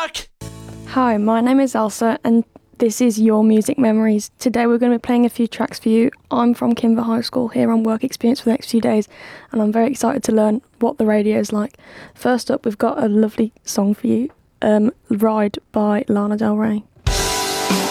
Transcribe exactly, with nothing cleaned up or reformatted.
Mark! Hi, my name is Elsa and this is Your Music Memories. Today we're going to be playing a few tracks for you. I'm from Kimber High School here on work experience for the next few days and I'm very excited to learn what the radio is like. First up, we've got a lovely song for you, um, Ride by Lana Del Rey.